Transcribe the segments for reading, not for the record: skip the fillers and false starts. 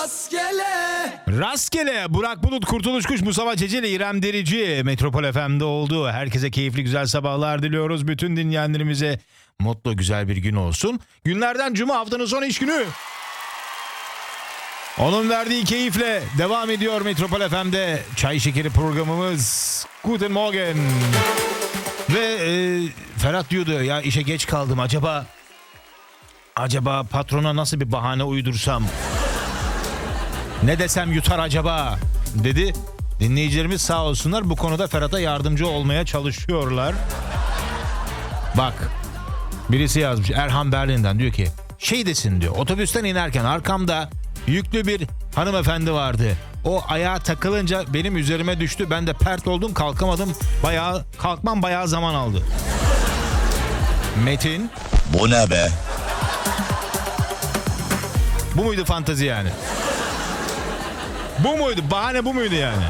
Rastgele Burak Bulut, Kurtuluş Kuş, Mustafa Ceceli, İrem Derici Metropol FM'de oldu. Herkese keyifli güzel sabahlar diliyoruz. Bütün dinleyenlerimize mutlu güzel bir gün olsun. Günlerden cuma, haftanın son iş günü. Onun verdiği keyifle devam ediyor Metropol FM'de Çay Şekeri programımız. Guten Morgen. Ve Ferhat diyordu ya, işe geç kaldım, acaba patrona nasıl bir bahane uydursam, ne desem yutar acaba dedi. Dinleyicilerimiz sağ olsunlar, bu konuda Ferhat'a yardımcı olmaya çalışıyorlar. Bak, birisi yazmış, Erhan Berlin'den, diyor ki şey desin diyor, otobüsten inerken arkamda yüklü bir hanımefendi vardı. O ayağa takılınca benim üzerime düştü. Ben de pert oldum, kalkamadım. Kalkmam bayağı zaman aldı. Metin. Bu ne be? Bu muydu fantezi yani? Bu muydu? Bahane bu muydu yani?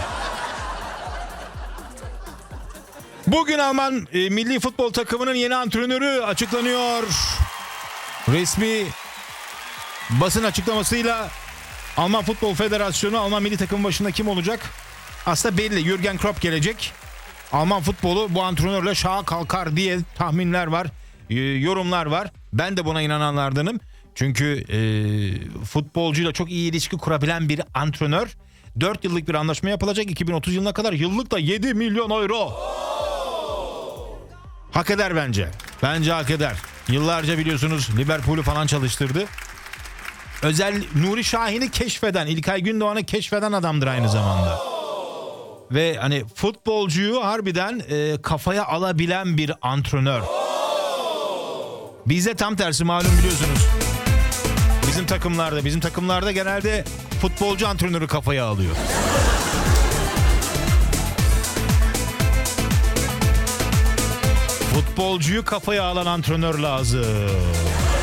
Bugün Alman milli futbol takımının yeni antrenörü açıklanıyor. Resmi basın açıklamasıyla Alman Futbol Federasyonu Alman milli takımın başında kim olacak? Aslında belli. Jürgen Klopp gelecek. Alman futbolu bu antrenörle şaha kalkar diye tahminler var, yorumlar var. Ben de buna inananlardanım. Çünkü futbolcuyla çok iyi ilişki kurabilen bir antrenör. 4 yıllık bir anlaşma yapılacak 2030 yılına kadar. Yıllık da 7 milyon euro. Hak eder bence. Bence hak eder. Yıllarca biliyorsunuz Liverpool'u falan çalıştırdı. Özel Nuri Şahin'i keşfeden, İlkay Gündoğan'ı keşfeden adamdır aynı zamanda. Ve hani futbolcuyu harbiden kafaya alabilen bir antrenör. Bizde tam tersi, malum biliyorsunuz. Bizim takımlarda genelde futbolcu antrenörü kafaya alıyor. Futbolcuyu kafaya alan antrenör lazım.